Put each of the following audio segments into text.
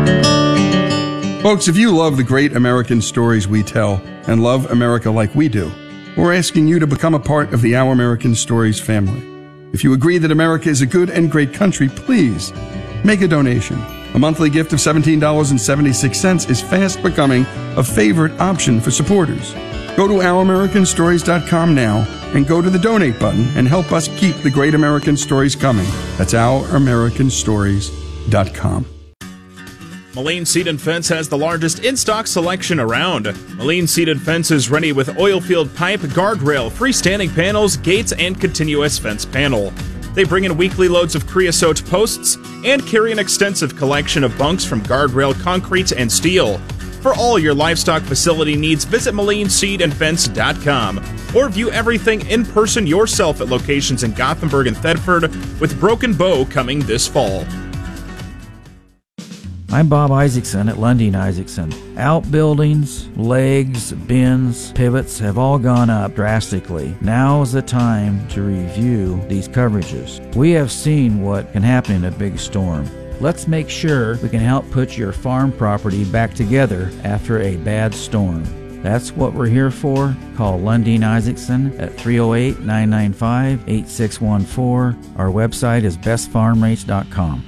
Folks, if you love the great American stories we tell and love America like we do, we're asking you to become a part of the Our American Stories family. If you agree that America is a good and great country, please make a donation. A monthly gift of $17.76 is fast becoming a favorite option for supporters. Go to OurAmericanStories.com now and go to the donate button and help us keep the great American stories coming. That's OurAmericanStories.com. Moline Seed and Fence has the largest in-stock selection around. Moline Seed and Fence is ready with oil field pipe, guardrail, freestanding panels, gates, and continuous fence panel. They bring in weekly loads of creosote posts and carry an extensive collection of bunks from guardrail, concrete, and steel. For all your livestock facility needs, visit MolineSeedandFence.com or view everything in person yourself at locations in Gothenburg and Thedford, with Broken Bow coming this fall. I'm Bob Isaacson at Lundin Isaacson. Outbuildings, legs, bins, pivots have all gone up drastically. Now is the time to review these coverages. We have seen what can happen in a big storm. Let's make sure we can help put your farm property back together after a bad storm. That's what we're here for. Call Lundin Isaacson at 308-995-8614. Our website is bestfarmrates.com.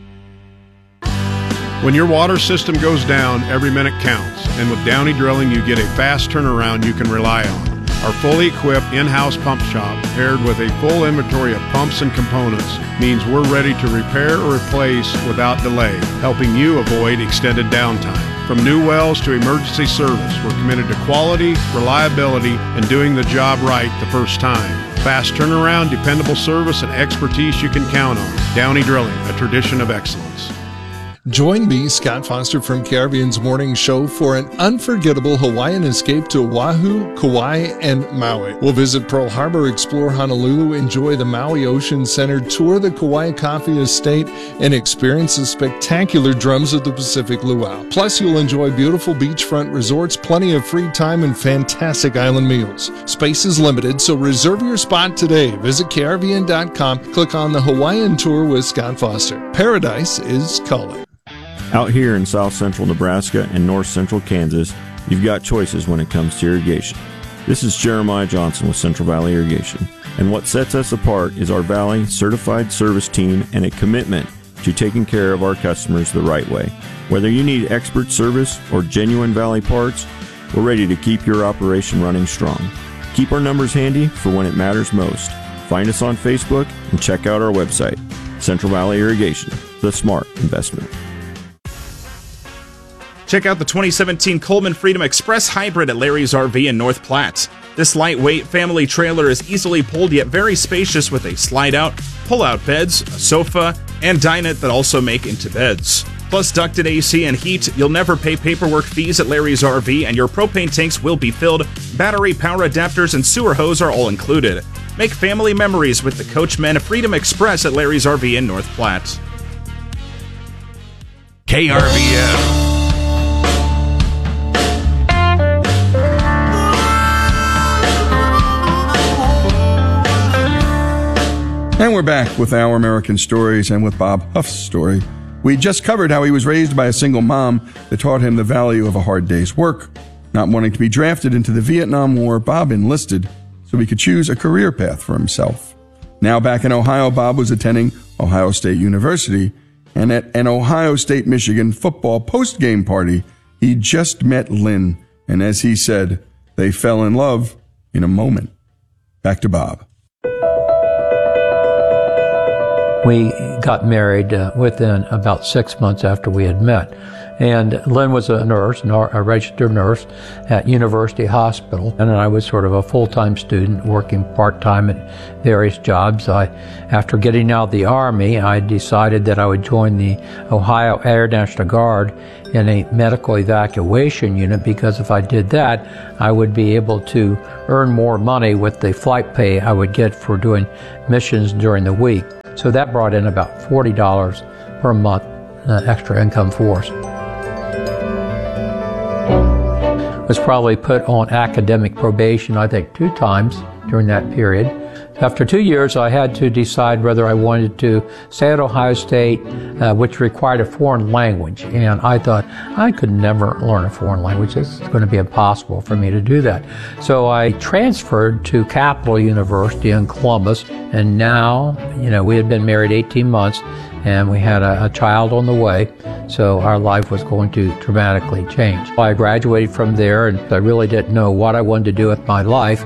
When your water system goes down, every minute counts, and with Downey Drilling you get a fast turnaround you can rely on. Our fully equipped in-house pump shop, paired with a full inventory of pumps and components, means we're ready to repair or replace without delay, helping you avoid extended downtime. From new wells to emergency service, we're committed to quality, reliability, and doing the job right the first time. Fast turnaround, dependable service, and expertise you can count on. Downey Drilling, a tradition of excellence. Join me, Scott Foster from Caribbean's Morning Show, for an unforgettable Hawaiian escape to Oahu, Kauai, and Maui. We'll visit Pearl Harbor, explore Honolulu, enjoy the Maui Ocean Center, tour the Kauai Coffee Estate, and experience the spectacular drums of the Pacific Luau. Plus, you'll enjoy beautiful beachfront resorts, plenty of free time, and fantastic island meals. Space is limited, so reserve your spot today. Visit Caribbean.com, click on the Hawaiian Tour with Scott Foster. Paradise is calling. Out here in south central Nebraska and north central Kansas, you've got choices when it comes to irrigation. This is Jeremiah Johnson with Central Valley Irrigation, and what sets us apart is our Valley certified service team and a commitment to taking care of our customers the right way. Whether you need expert service or genuine Valley parts, we're ready to keep your operation running strong. Keep our numbers handy for when it matters most. Find us on Facebook and check out our website. Central Valley Irrigation, the smart investment. Check out the 2017 Coleman Freedom Express Hybrid at Larry's RV in North Platte. This lightweight family trailer is easily pulled yet very spacious with a slide-out, pull-out beds, a sofa, and dinette that also make into beds. Plus ducted AC and heat, you'll never pay paperwork fees at Larry's RV, and your propane tanks will be filled. Battery, power adapters, and sewer hose are all included. Make family memories with the Coachmen Freedom Express at Larry's RV in North Platte. KRVF. And we're back with Our American Stories and with Bob Huff's story. We just covered how he was raised by a single mom that taught him the value of a hard day's work. Not wanting to be drafted into the Vietnam War, Bob enlisted so he could choose a career path for himself. Now back in Ohio, Bob was attending Ohio State University, and at an Ohio State-Michigan football post-game party, he just met Lynn, and as he said, they fell in love in a moment. Back to Bob. We got married within about 6 months after we had met. And Lynn was a nurse, a registered nurse at University Hospital. And I was sort of a full-time student working part-time at various jobs. After getting out of the Army, I decided that I would join the Ohio Air National Guard in a medical evacuation unit, because if I did that, I would be able to earn more money with the flight pay I would get for doing missions during the week. So that brought in about $40 per month extra income for us. Was probably put on academic probation, I think, 2 times during that period. After 2 years, I had to decide whether I wanted to stay at Ohio State, which required a foreign language. And I thought, I could never learn a foreign language. It's going to be impossible for me to do that. So I transferred to Capital University in Columbus. And now, we had been married 18 months, and we had a child on the way. So our life was going to dramatically change. I graduated from there, and I really didn't know what I wanted to do with my life.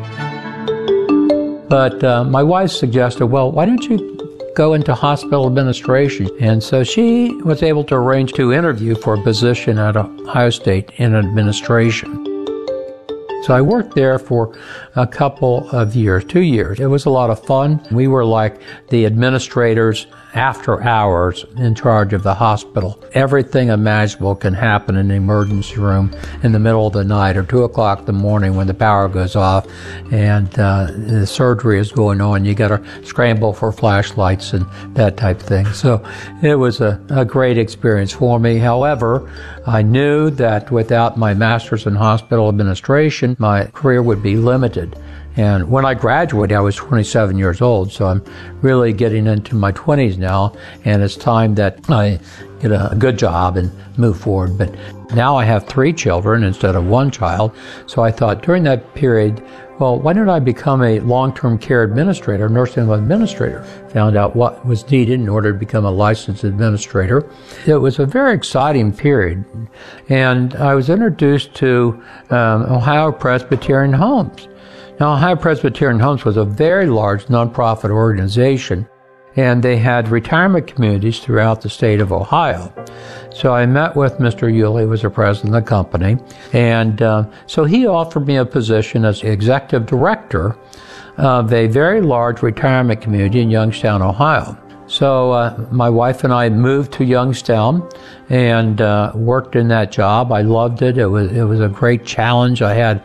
But my wife suggested, well, why don't you go into hospital administration? And so she was able to arrange to interview for a position at Ohio State in administration. So I worked there for a couple of years, 2 years. It was a lot of fun. We were like the administrators after hours in charge of the hospital. Everything imaginable can happen in the emergency room in the middle of the night or 2 o'clock in the morning when the power goes off and the surgery is going on. You got to scramble for flashlights and that type of thing. So it was a great experience for me. However, I knew that without my master's in hospital administration, my career would be limited. And when I graduated, I was 27 years old, so I'm really getting into my 20s now, and it's time that I get a good job and move forward. But now I have 3 children instead of 1 child, so I thought during that period, well, why don't I become a long-term care administrator, nursing home administrator? Found out what was needed in order to become a licensed administrator. It was a very exciting period, and I was introduced to Ohio Presbyterian Homes. Now, Ohio Presbyterian Homes was a very large nonprofit organization, and they had retirement communities throughout the state of Ohio. So I met with Mr. Yulee, who was the president of the company, and so he offered me a position as executive director of a very large retirement community in Youngstown, Ohio. So my wife and I moved to Youngstown and worked in that job. I loved it. It was a great challenge. I had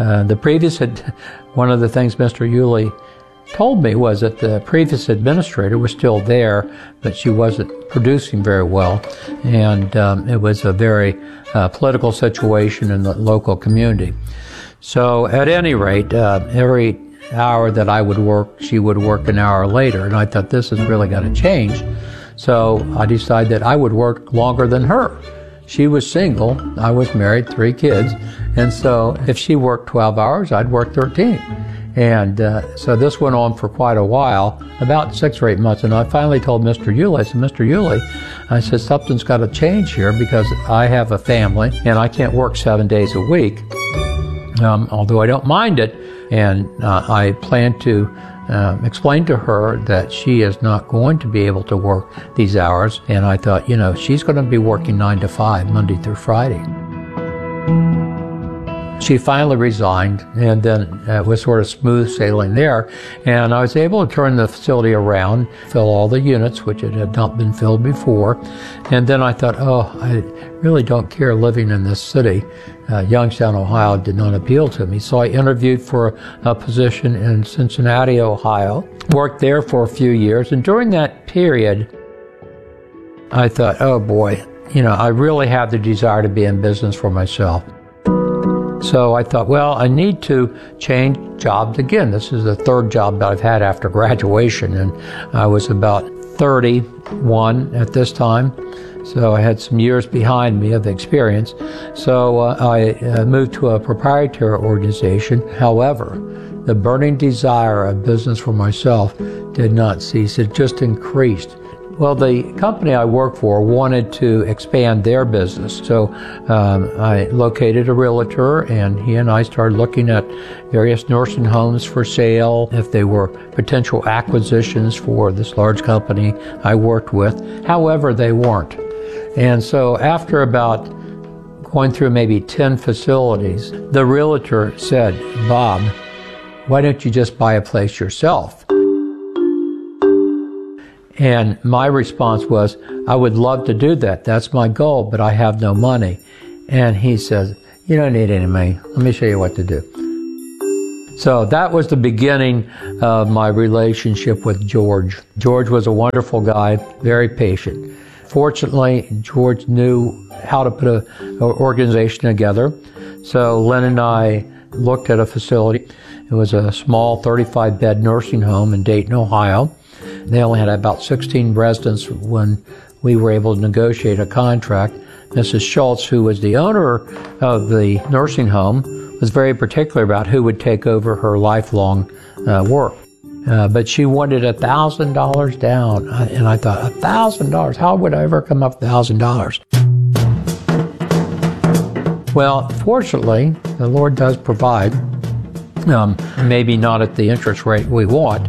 one of the things Mr. Yulee told me was that the previous administrator was still there, but she wasn't producing very well, and it was a very political situation in the local community. So at any rate, every hour that I would work, she would work an hour later, and I thought this is really going to change. So I decided that I would work longer than her. She was single, I was married, 3 kids, and so if she worked 12 hours, I'd work 13. And so this went on for quite a while, about 6 or 8 months, and I finally told Mr. Yulee, I said, Mr. Yulee, I said, something's got to change here because I have a family and I can't work 7 days a week, although I don't mind it. And I plan to explain to her that she is not going to be able to work these hours. And I thought, she's going to be working 9 to 5, Monday through Friday. She finally resigned, and then it was sort of smooth sailing there. And I was able to turn the facility around, fill all the units, which it had not been filled before. And then I thought, I really don't care living in this city. Youngstown, Ohio did not appeal to me. So I interviewed for a position in Cincinnati, Ohio, worked there for a few years. And during that period, I thought, oh boy, I really have the desire to be in business for myself. So I thought, well, I need to change jobs again. This is the 3rd job that I've had after graduation, and I was about 31 at this time. So I had some years behind me of experience. So I moved to a proprietary organization. However, the burning desire of business for myself did not cease. It just increased. Well, the company I work for wanted to expand their business, so I located a realtor, and he and I started looking at various nursing homes for sale, if they were potential acquisitions for this large company I worked with. However, they weren't. And so after about going through maybe 10 facilities, the realtor said, Bob, why don't you just buy a place yourself? And my response was, I would love to do that. That's my goal, but I have no money. And he says, you don't need any money. Let me show you what to do. So that was the beginning of my relationship with George. George was a wonderful guy, very patient. Fortunately, George knew how to put an organization together. So Lynn and I looked at a facility. It was a small 35-bed nursing home in Dayton, Ohio. They only had about 16 residents when we were able to negotiate a contract. Mrs. Schultz, who was the owner of the nursing home, was very particular about who would take over her lifelong work. But she wanted $1,000 down. And I thought, $1,000? How would I ever come up with $1,000? Well, fortunately, the Lord does provide, maybe not at the interest rate we want.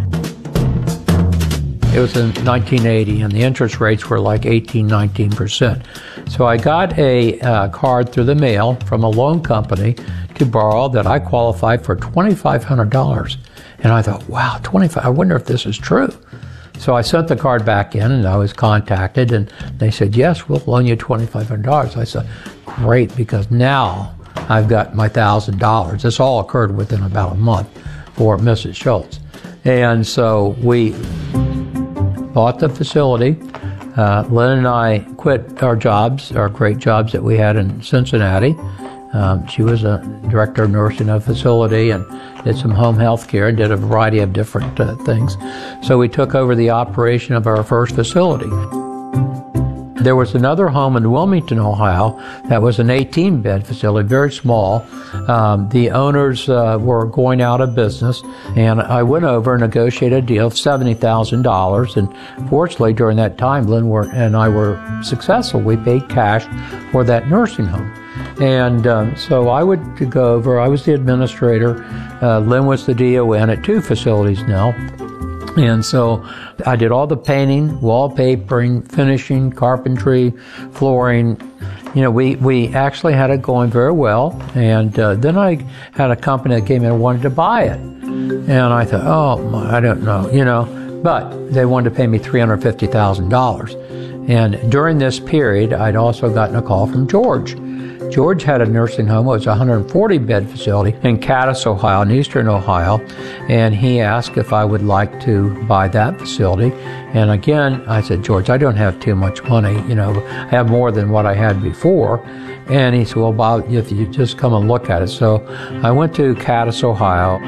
It was in 1980, and the interest rates were like 18-19%. So I got a card through the mail from a loan company to borrow that I qualified for $2,500. And I thought, wow, I wonder if this is true. So I sent the card back in, and I was contacted, and they said, yes, we'll loan you $2,500. I said, great, because now I've got my $1,000. This all occurred within about a month for Mrs. Schultz. And so we bought the facility. Lynn and I quit our jobs, our great jobs that we had in Cincinnati. She was a director of nursing of a facility and did some home health care and did a variety of different things. So we took over the operation of our first facility. There was another home in Wilmington, Ohio, that was an 18-bed facility, very small. The owners were going out of business, and I went over and negotiated a deal of $70,000. And fortunately, during that time, Lynn and I were successful. We paid cash for that nursing home. And so I would go over. I was the administrator. Lynn was the DON at 2 facilities now. And so I did all the painting, wallpapering, finishing, carpentry, flooring. You know, we actually had it going very well. And then I had a company that came in and wanted to buy it. And I thought, oh, I don't know, you know. But they wanted to pay me $350,000. And during this period, I'd also gotten a call from George. George had a nursing home. It was a 140-bed facility in Cadiz, Ohio, in eastern Ohio, and he asked if I would like to buy that facility. And again, I said, George, I don't have too much money. You know, I have more than what I had before. And he said, well, Bob, if you just come and look at it. So I went to Cadiz, Ohio.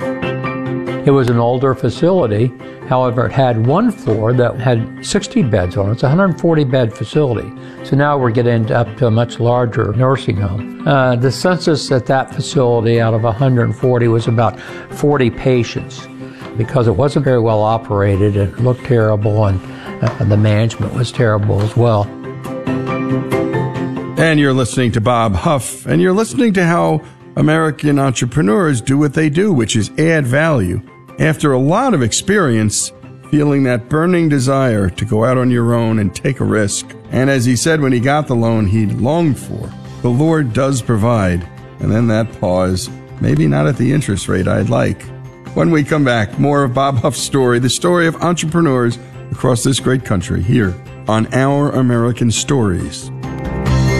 It was an older facility. However, it had one floor that had 60 beds on it. It's a 140-bed facility. So now we're getting up to a much larger nursing home. The census at that facility out of 140 was about 40 patients because it wasn't very well operated. It looked terrible, and the management was terrible as well. And you're listening to Bob Huff, and you're listening to how American entrepreneurs do what they do, which is add value. After a lot of experience, feeling that burning desire to go out on your own and take a risk. And as he said when he got the loan he longed for, the Lord does provide. And then that pause, maybe not at the interest rate I'd like. When we come back, more of Bob Huff's story, the story of entrepreneurs across this great country, here on Our American Stories.